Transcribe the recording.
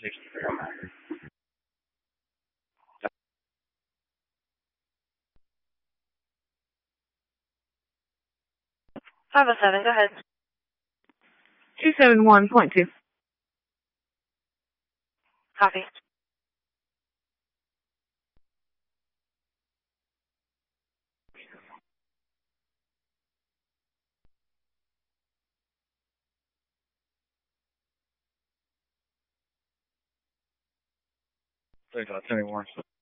507, go ahead. 271.2. Copy. Tell me more.